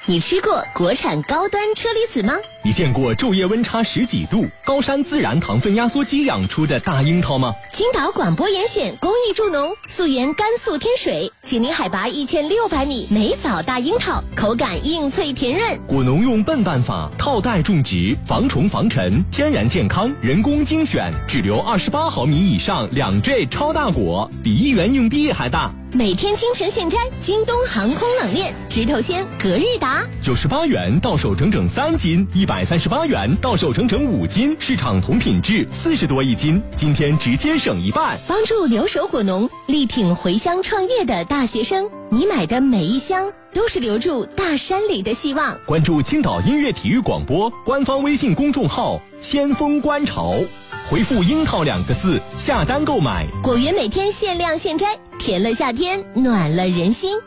你吃过国产高端车厘子吗？ 你见过昼夜温差10几度、高山自然糖分压缩机养出的大樱桃吗？ 青岛广播严选公益助农，溯源甘肃天水，紧邻海拔1600米，梅枣大樱桃，口感硬脆甜润。 果农用笨办法套袋种植，防虫防尘，天然健康，人工精选，只留28毫米以上2J 超大果，比1元硬币还大。 每天清晨现摘，京东航空冷链，直头鲜，隔日达 ，98元到手整整3斤，138元到手整整5斤，市场同品质40多一斤，今天直接省一半， 帮助留守果农，力挺回乡创业的大学生。你买的每一箱都是留住大山里的希望。 关注青岛音乐体育广播官方微信公众号先锋观潮，回复樱桃2个字下单购买， 果园每天限量现摘，甜了夏天，暖了人心。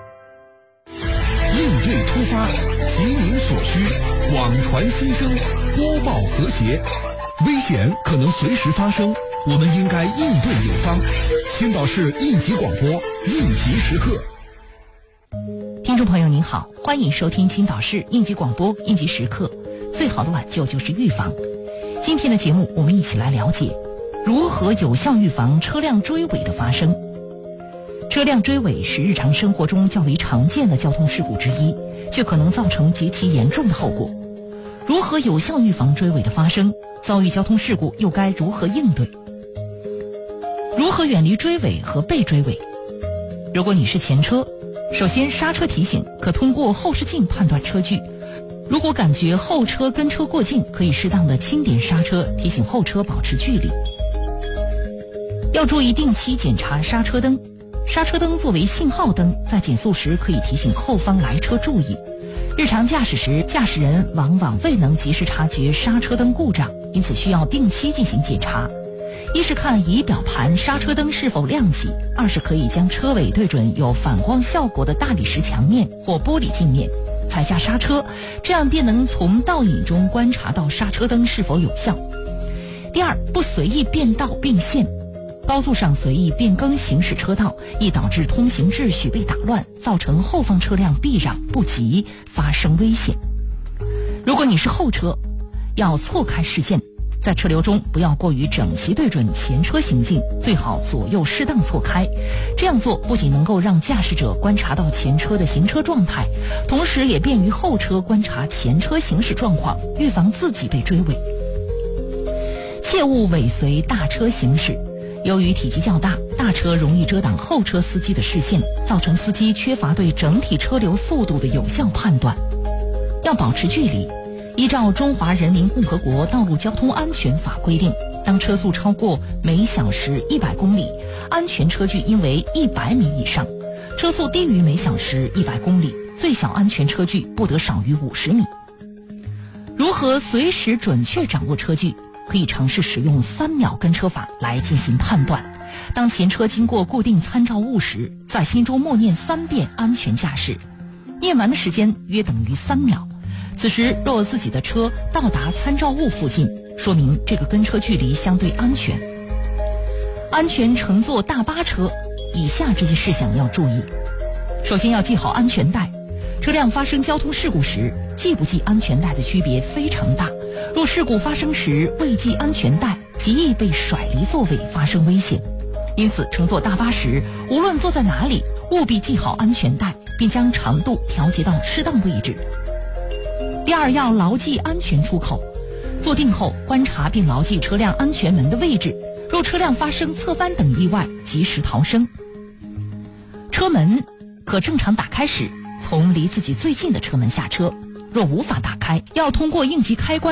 应对突发，急民所需，网传新声，播报和谐，危险可能随时发生，我们应该应对有方。青岛市应急广播，应急时刻。 听众朋友您好，欢迎收听青岛市应急广播应急时刻。最好的挽救就是预防。今天的节目，我们一起来了解如何有效预防车辆追尾的发生。车辆追尾是日常生活中较为常见的交通事故之一，却可能造成极其严重的后果。如何有效预防追尾的发生？遭遇交通事故又该如何应对？如何远离追尾和被追尾？如果你是前车，首先刹车提醒可通过后视镜判断车距，如果感觉后车跟车过近，可以适当的轻点刹车，提醒后车保持距离。要注意定期检查刹车灯，刹车灯作为信号灯，在减速时可以提醒后方来车注意。日常驾驶时，驾驶人往往未能及时察觉刹车灯故障，因此需要定期进行检查。一是看仪表盘刹车灯是否亮起，二是可以将车尾对准有反光效果的大理石墙面或玻璃镜面，踩下刹车，这样便能从倒影中观察到刹车灯是否有效。第二，不随意变道并线，高速上随意变更行驶车道，易导致通行秩序被打乱，造成后方车辆避让不及，发生危险。如果你是后车，要错开视线，在车流中不要过于整齐对准前车行进，最好左右适当错开。这样做不仅能够让驾驶者观察到前车的行车状态，同时也便于后车观察前车行驶状况，预防自己被追尾。切勿尾随大车行驶，由于体积较大，大车容易遮挡后车司机的视线，造成司机缺乏对整体车流速度的有效判断。要保持距离，依照《中华人民共和国道路交通安全法》规定，当车速超过每小时100公里，安全车距应为100米以上；车速低于每小时100公里，最小安全车距不得少于50米。如何随时准确掌握车距？可以尝试使用3秒跟车法来进行判断。当前车经过固定参照物时，在心中默念3遍安全驾驶，念完的时间约等于3秒。此时若自己的车到达参照物附近，说明这个跟车距离相对安全。安全乘坐大巴车，以下这些事项要注意。首先要系好安全带，车辆发生交通事故时，系不系安全带的区别非常大。若事故发生时未系安全带，极易被甩离座位，发生危险。因此乘坐大巴时，无论坐在哪里，务必系好安全带，并将长度调节到适当位置。第二，要牢记安全出口，坐定后观察并牢记车辆安全门的位置，若车辆发生侧翻等意外，及时逃生。车门可正常打开时，从离自己最近的车门下车，若无法打开，要通过应急开关